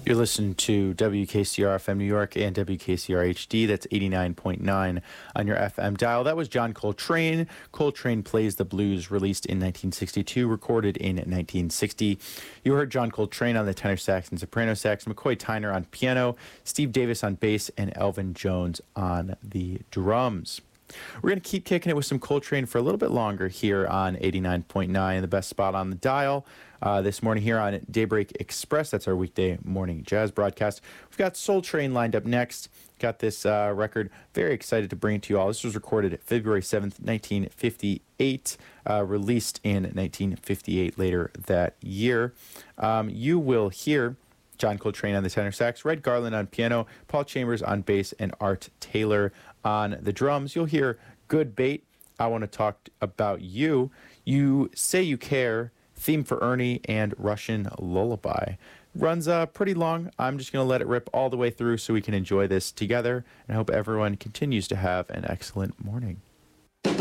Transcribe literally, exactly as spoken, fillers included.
You're listening to W K C R F M New York and W K C R H D. That's eighty-nine point nine on your F M dial. That was John Coltrane. Coltrane Plays the Blues, released in nineteen sixty-two, recorded in nineteen sixty. You heard John Coltrane on the tenor sax and soprano sax, McCoy Tyner on piano, Steve Davis on bass, and Elvin Jones on the drums. We're going to keep kicking it with some Coltrane for a little bit longer here on eighty-nine point nine, the best spot on the dial. Uh, this morning here on Daybreak Express, that's our weekday morning jazz broadcast. We've got Soul Train lined up next. Got this uh, record, very excited to bring it to you all. This was recorded February seventh, nineteen fifty-eight, uh, released in nineteen fifty-eight later that year. Um, you will hear John Coltrane on the tenor sax, Red Garland on piano, Paul Chambers on bass, and Art Taylor on the drums. You'll hear Good Bait, I Want to Talk About You, You Say You Care, Theme for Ernie, and Russian Lullaby. Runs uh, pretty long. I'm just going to let it rip all the way through so we can enjoy this together, and I hope everyone continues to have an excellent morning.